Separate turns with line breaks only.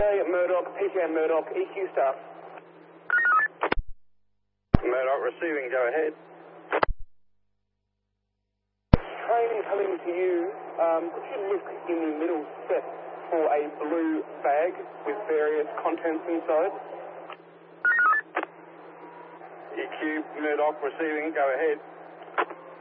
Murdoch, PCA Murdoch, EQ staff.
Murdoch receiving, go ahead.
Train coming to you, could you look in the middle set for a blue bag with various contents inside?
EQ Murdoch receiving, go ahead.